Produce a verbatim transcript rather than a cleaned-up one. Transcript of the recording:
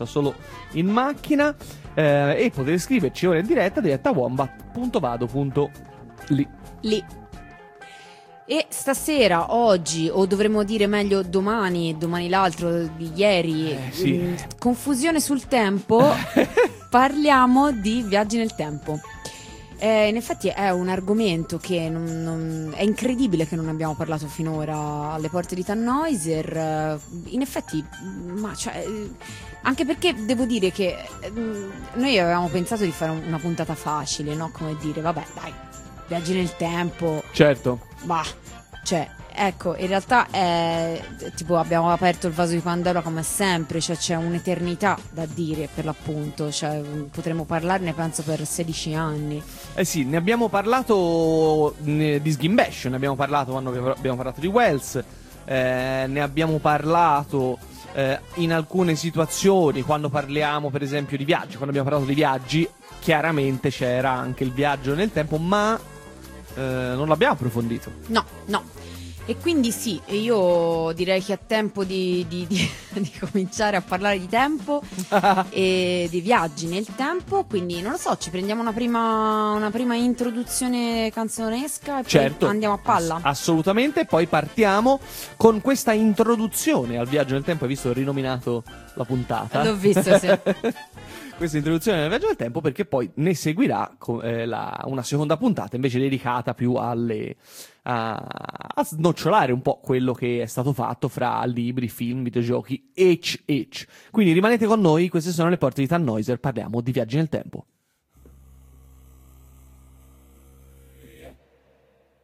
solo in macchina, eh, e potete scriverci ora in diretta diretta wombat punto vado punto li. Lì. E stasera, oggi, o dovremmo dire meglio domani, domani l'altro, di ieri, eh, sì. mh, confusione sul tempo, parliamo di viaggi nel tempo. Eh, in effetti è un argomento che non, non, è incredibile che non abbiamo parlato finora alle porte di Tannhäuser. In effetti, ma cioè, anche perché devo dire che noi avevamo pensato di fare una puntata facile, no? Come dire, vabbè, dai, viaggi nel tempo. Certo. Bah, cioè, ecco, in realtà è tipo abbiamo aperto il vaso di Pandora come sempre, cioè c'è un'eternità da dire per l'appunto, cioè potremmo parlarne penso per sedici anni. Eh sì, ne abbiamo parlato ne, di Sgimbash, ne abbiamo parlato quando abbiamo parlato di Wells, eh, ne abbiamo parlato eh, in alcune situazioni quando parliamo per esempio di viaggi, quando abbiamo parlato di viaggi chiaramente c'era anche il viaggio nel tempo, ma eh, non l'abbiamo approfondito. No, no. E quindi sì, io direi che è tempo di, di, di, di cominciare a parlare di tempo e di viaggi nel tempo, quindi non lo so, ci prendiamo una prima, una prima introduzione canzonesca e certo, poi andiamo a palla? Ass- assolutamente, poi partiamo con questa introduzione al viaggio nel tempo. Hai visto, ho rinominato la puntata. L'ho visto, sì. Questa introduzione al viaggio nel tempo, perché poi ne seguirà eh, la, una seconda puntata invece dedicata più alle a, a snocciolare un po' quello che è stato fatto fra libri, film, videogiochi, ecc ecc. Quindi rimanete con noi, queste sono le porte di Tannhäuser, parliamo di viaggi nel tempo.